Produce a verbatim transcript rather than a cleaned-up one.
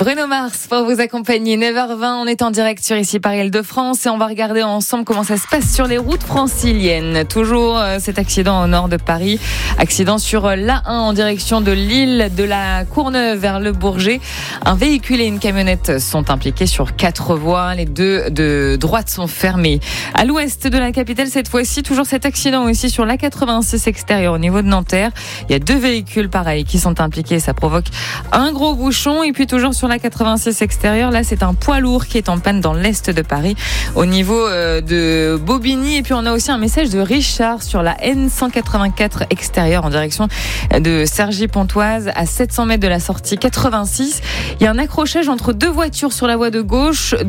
Bruno Mars pour vous accompagner. neuf heures vingt, on est en direct sur ici Paris-Île-de-France et on va regarder ensemble comment ça se passe sur les routes franciliennes. Toujours euh, cet accident au nord de Paris. Accident sur l'A un en direction de Lille, de la Courneuve vers le Bourget. Un véhicule et une camionnette sont impliqués sur quatre voies. Les deux de droite sont fermées. À l'ouest de la capitale, cette fois-ci, toujours cet accident aussi sur l'A quatre-vingt-six extérieur au niveau de Nanterre. Il y a deux véhicules pareils qui sont impliqués. Ça provoque un gros bouchon. Et puis toujours sur l'A quatre-vingt-six extérieur, là c'est un poids lourd qui est en panne dans l'est de Paris au niveau euh, de Bobigny. Et puis on a aussi un message de Richard sur la N cent quatre-vingt-quatre extérieur en direction de Cergy-Pontoise à sept cents mètres de la sortie quatre-vingt-six. Il y a un accrochage entre deux voitures sur la voie de gauche.